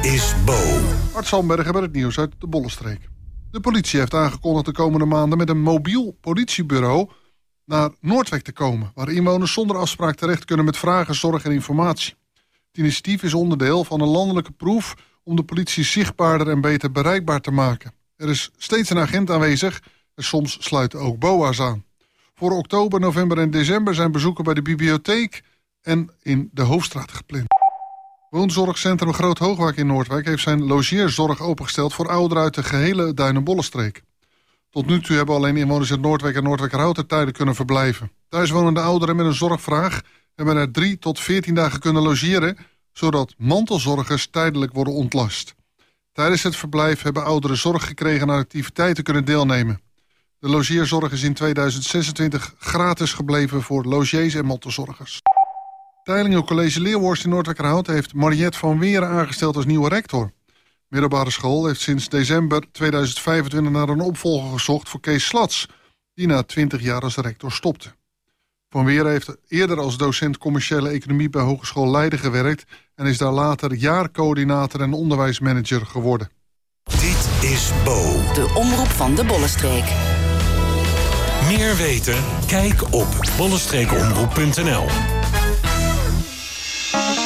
is Bo. Art Zandbergen met het nieuws uit de Bollenstreek. De politie heeft aangekondigd de komende maanden met een mobiel politiebureau naar Noordwijk te komen, waar inwoners zonder afspraak terecht kunnen met vragen, zorg en informatie. Het initiatief is onderdeel van een landelijke proef om de politie zichtbaarder en beter bereikbaar te maken. Er is steeds een agent aanwezig en soms sluiten ook BOA's aan. Voor oktober, november en december zijn bezoeken bij de bibliotheek en in de Hoofdstraat gepland. Woonzorgcentrum Groot Hoogwijk in Noordwijk heeft zijn logeerzorg opengesteld voor ouderen uit de gehele Duinen-Bollenstreek. Tot nu toe hebben alleen inwoners uit Noordwijk en Noordwijkerhout er tijden kunnen verblijven. Thuiswonende ouderen met een zorgvraag hebben er 3 tot 14 dagen kunnen logeren, zodat mantelzorgers tijdelijk worden ontlast. Tijdens het verblijf hebben ouderen zorg gekregen en aan activiteiten kunnen deelnemen. De logeerzorg is in 2026 gratis gebleven voor logiers en mantelzorgers. Teylingen College Leeuwhorst in Noordwijkerhout heeft Mariette van Weeren aangesteld als nieuwe rector. Middelbare school heeft sinds december 2025 naar een opvolger gezocht voor Kees Slats, die na 20 jaar als rector stopte. Van Weeren heeft eerder als docent commerciële economie bij Hogeschool Leiden gewerkt en is daar later jaarcoördinator en onderwijsmanager geworden. Dit is Bo. De omroep van de Bollenstreek. Meer weten? Kijk op bollenstreekomroep.nl.